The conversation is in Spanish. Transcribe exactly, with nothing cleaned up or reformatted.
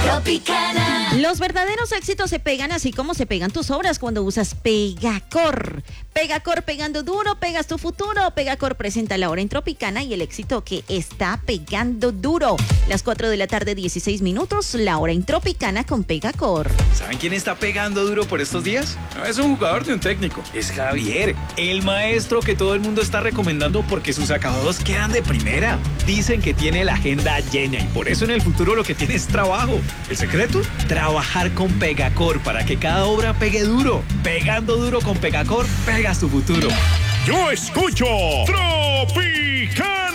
Tropicana. Los verdaderos éxitos se pegan así como se pegan tus obras cuando usas Pegacor. Pegacor pegando duro, pegas tu futuro. Pegacor presenta la hora en Tropicana y el éxito que está pegando duro. Las cuatro de la tarde, dieciséis minutos, la hora en Tropicana con Pegacor. ¿Saben quién está pegando duro por estos días? No es un jugador de un técnico, es Javier, el maestro que todo el mundo está recomendando porque sus acabados quedan de primera. Dicen que tiene la agenda llena y por eso en el futuro lo que tiene es trabajo. ¿El secreto? Trabajar con Pegacor para que cada obra pegue duro. Pegando duro con Pegacor, pegas tu futuro. Yo escucho Tropicana.